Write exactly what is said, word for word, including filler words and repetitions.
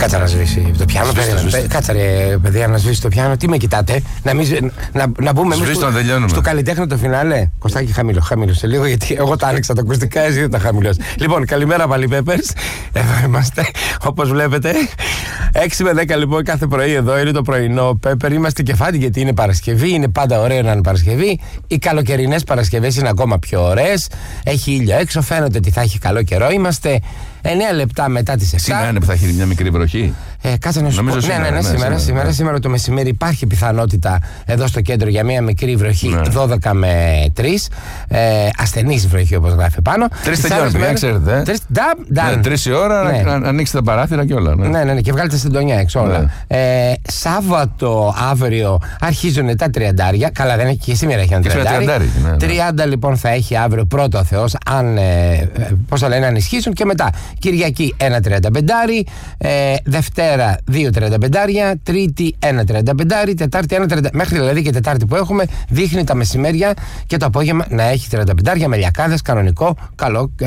Κάτσε να σβήσει το πιάνο. Κάτσε ρε παιδιά να σβήσει το πιάνο. Τι με κοιτάτε, να, μην, να, να μπούμε εμείς στο, στο καλλιτέχνη το φινάλε. Κωστάκι, χαμηλό, χαμήλωσε λίγο, γιατί εγώ τα άνοιξα τα ακουστικά, εσύ δεν τα χαμηλώσει. Λοιπόν, καλημέρα πάλι Peppers. Εδώ είμαστε, όπως βλέπετε. έξι με δέκα λοιπόν κάθε πρωί εδώ είναι το πρωινό Pepper. Είμαστε κεφάτι γιατί είναι Παρασκευή. Είναι πάντα ωραίο να είναι Παρασκευή. Οι καλοκαιρινές Παρασκευές είναι ακόμα πιο ωραίες. Έχει ήλιο έξω, φαίνεται ότι θα έχει καλό καιρό. Είμαστε εννέα λεπτά μετά τις επτά. Σήμερα είναι που θα έχει μια μικρή βροχή. Ε, κάτσε να σου πω. Ναι, ναι, ναι, ναι, σήμερα, σήμερα, σήμερα, ναι. σήμερα το μεσημέρι υπάρχει πιθανότητα εδώ στο κέντρο για μια μικρή βροχή, ναι. δώδεκα με τρεις. Ε, ασθενής βροχή όπως γράφει πάνω. Τρεις τελειώνει, παιδιά, ξέρετε. Τρεις, ντά, ντά, ναι, τρεις η ώρα ναι. να, να ανοίξετε τα παράθυρα και όλα. Ναι, ναι, ναι, ναι και βγάλετε συντονιά έξω όλα. Ναι. Ε, Σάββατο αύριο αρχίζουν τα τριαντάρια. Καλά, δεν έχει και σήμερα έχει ένα τριαντάρι. Ναι, ναι. τριάντα λοιπόν θα έχει αύριο πρώτο ο Θεός, αν, ε, πώς θα λένε, αν ισχύσουν. Και μετά Κυριακή ένα τριάντα πέντε, ε, Δευτέρα δύο τριάντα πέντε, Τρίτη ένα τριάντα πέντε, Τετάρτη ένα τριάντα πέντε. Μέχρι δηλαδή και Τετάρτη που έχουμε δείχνει τα μεσημέρια και το απόγευμα να έχει τριάντα πέντε με λιακάδες, κανονικό, καλό.